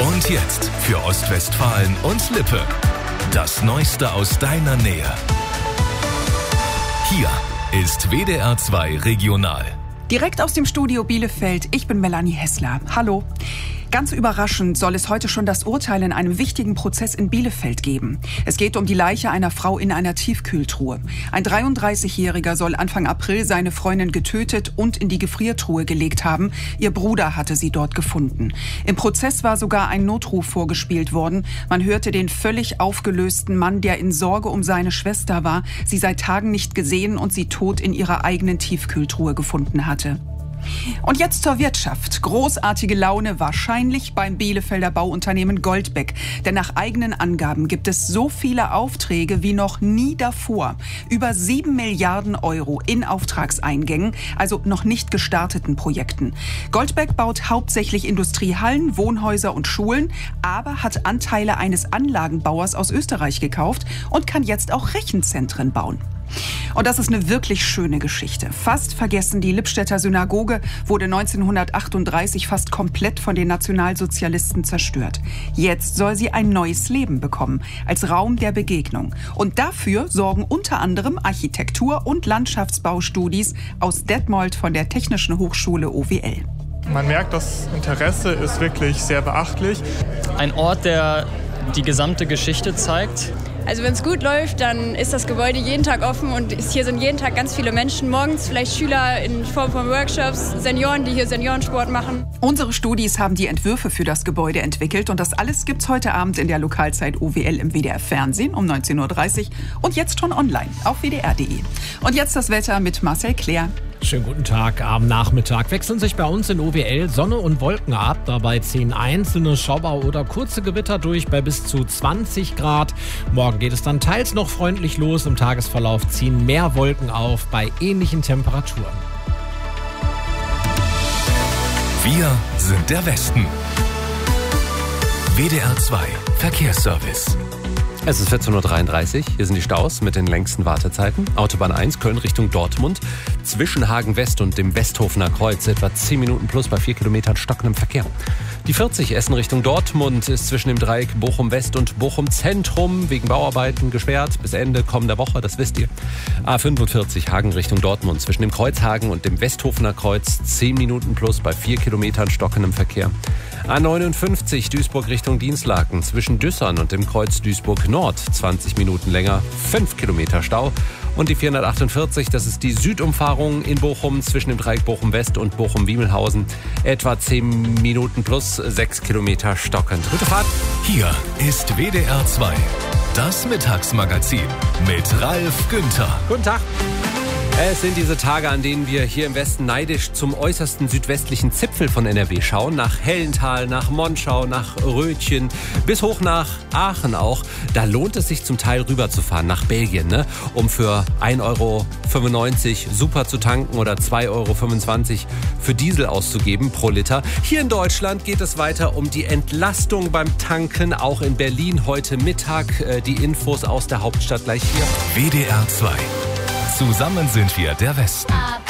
Und jetzt für Ostwestfalen und Lippe. Das Neueste aus deiner Nähe. Hier ist WDR 2 Regional. Direkt aus dem Studio Bielefeld, ich bin Melanie Hessler. Hallo. Ganz überraschend soll es heute schon das Urteil in einem wichtigen Prozess in Bielefeld geben. Es geht um die Leiche einer Frau in einer Tiefkühltruhe. Ein 33-Jähriger soll Anfang April seine Freundin getötet und in die Gefriertruhe gelegt haben. Ihr Bruder hatte sie dort gefunden. Im Prozess war sogar ein Notruf vorgespielt worden. Man hörte den völlig aufgelösten Mann, der in Sorge um seine Schwester war, sie seit Tagen nicht gesehen und sie tot in ihrer eigenen Tiefkühltruhe gefunden hatte. Und jetzt zur Wirtschaft. Großartige Laune wahrscheinlich beim Bielefelder Bauunternehmen Goldbeck. Denn nach eigenen Angaben gibt es so viele Aufträge wie noch nie davor. Über 7 Milliarden Euro in Auftragseingängen, also noch nicht gestarteten Projekten. Goldbeck baut hauptsächlich Industriehallen, Wohnhäuser und Schulen, aber hat Anteile eines Anlagenbauers aus Österreich gekauft und kann jetzt auch Rechenzentren bauen. Und das ist eine wirklich schöne Geschichte. Fast vergessen, die Lippstädter Synagoge wurde 1938 fast komplett von den Nationalsozialisten zerstört. Jetzt soll sie ein neues Leben bekommen, als Raum der Begegnung. Und dafür sorgen unter anderem Architektur- und Landschaftsbaustudis aus Detmold von der Technischen Hochschule OWL. Man merkt, das Interesse ist wirklich sehr beachtlich. Ein Ort, der die gesamte Geschichte zeigt. Also wenn es gut läuft, dann ist das Gebäude jeden Tag offen und hier sind jeden Tag ganz viele Menschen. Morgens vielleicht Schüler in Form von Workshops, Senioren, die hier Seniorensport machen. Unsere Studis haben die Entwürfe für das Gebäude entwickelt und das alles gibt's heute Abend in der Lokalzeit OWL im WDR Fernsehen um 19.30 Uhr und jetzt schon online auf wdr.de. Und jetzt das Wetter mit Marcel Claire. Schönen guten Tag. Am Nachmittag wechseln sich bei uns in OWL Sonne und Wolken ab. Dabei ziehen einzelne Schauer oder kurze Gewitter durch bei bis zu 20 Grad. Morgen geht es dann teils noch freundlich los. Im Tagesverlauf ziehen mehr Wolken auf bei ähnlichen Temperaturen. Wir sind der Westen. WDR 2 Verkehrsservice. Es ist 14.33 Uhr, hier sind die Staus mit den längsten Wartezeiten. Autobahn 1 Köln Richtung Dortmund. Zwischen Hagen West und dem Westhofener Kreuz etwa 10 Minuten plus bei 4 Kilometern stockendem Verkehr. Die 40 Essen Richtung Dortmund ist zwischen dem Dreieck Bochum West und Bochum Zentrum wegen Bauarbeiten gesperrt bis Ende kommender Woche, das wisst ihr. A45 Hagen Richtung Dortmund zwischen dem Kreuzhagen und dem Westhofener Kreuz 10 Minuten plus bei 4 Kilometern stockendem Verkehr. A59 Duisburg Richtung Dinslaken zwischen Düssern und dem Kreuz Duisburg Nord 20 Minuten länger, 5 Kilometer Stau. Und die 448, das ist die Südumfahrung in Bochum zwischen dem Dreieck Bochum West und Bochum-Wiemelhausen. Etwa 10 Minuten plus 6 Kilometer stockend. Gute Fahrt. Hier ist WDR 2, das Mittagsmagazin mit Ralf Günther. Guten Tag. Es sind diese Tage, an denen wir hier im Westen neidisch zum äußersten südwestlichen Zipfel von NRW schauen. Nach Hellental, nach Monschau, nach Rötchen, bis hoch nach Aachen auch. Da lohnt es sich zum Teil rüberzufahren, nach Belgien, ne? Um für 1,95 Euro super zu tanken oder 2,25 Euro für Diesel auszugeben pro Liter. Hier in Deutschland geht es weiter um die Entlastung beim Tanken, auch in Berlin heute Mittag. Die Infos aus der Hauptstadt gleich hier. WDR 2. Zusammen sind wir der Westen.